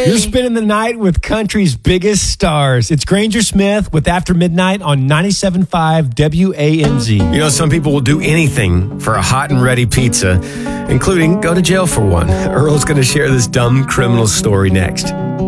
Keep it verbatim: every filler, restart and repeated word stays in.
You're spending the night with country's biggest stars. It's Granger Smith with After Midnight on ninety-seven point five W A M Z. You know, some people will do anything for a hot and ready pizza, including go to jail for one. Earl's going to share this dumb criminal story next.